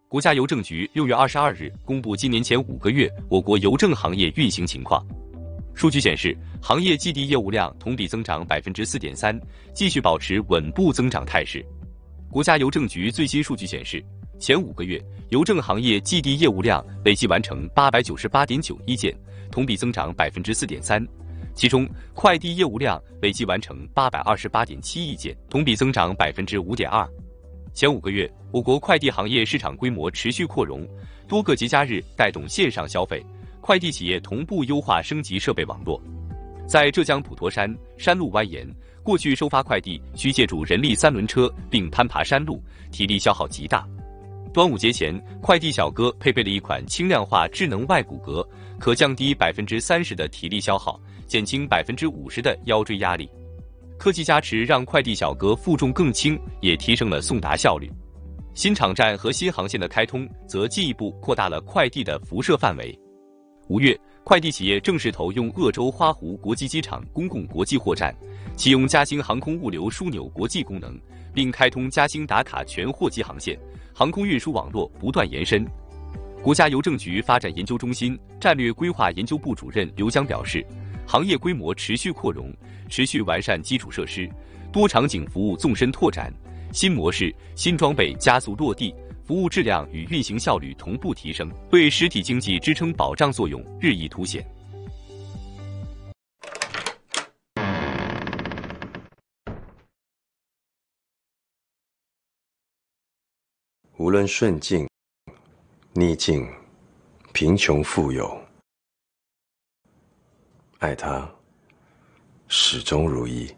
国家邮政局6月22日公布今年前5个月我国邮政行业运行情况。数据显示，行业寄递业务量同比增长 4.3%， 继续保持稳步增长态势。国家邮政局最新数据显示，前5个月邮政行业寄递业务量累计完成 898.9亿件，同比增长 4.3%。其中，快递业务量累计完成 828.7亿件，同比增长 5.2%。前5个月，我国快递行业市场规模持续扩容，多个节假日带动线上消费，快递企业同步优化升级设备网络。在浙江普陀山，山路蜿蜒，过去收发快递需借助人力3轮车并攀爬山路，体力消耗极大。端午节前，快递小哥配备了一款轻量化智能外骨骼，可降低 30% 的体力消耗，减轻 50% 的腰椎压力。科技加持让快递小哥负重更轻，也提升了送达效率。新场站和新航线的开通，则进一步扩大了快递的辐射范围。5月，快递企业正式投用鄂州花湖国际机场公共国际货站，启用嘉兴航空物流枢纽国际功能，并开通嘉兴打卡全货机航线，航空运输网络不断延伸。国家邮政局发展研究中心战略规划研究部主任刘江表示，行业规模持续扩容，持续完善基础设施，多场景服务纵深拓展，新模式、新装备加速落地，服务质量与运行效率同步提升，对实体经济支撑保障作用日益凸显。 无论顺境、逆境、贫穷富有，爱他始终如一。